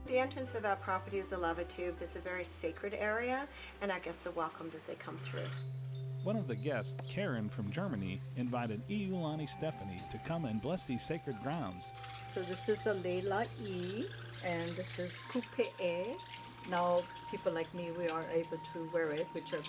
The entrance of our property is a lava tube. It's a very sacred area, and our guests are welcomed as they come through. One of the guests, Karen from Germany, invited Iulani Stephanie to come and bless these sacred grounds. So this is a Leila E, and this is Coupe E. Now people like me, we are able to wear it, which are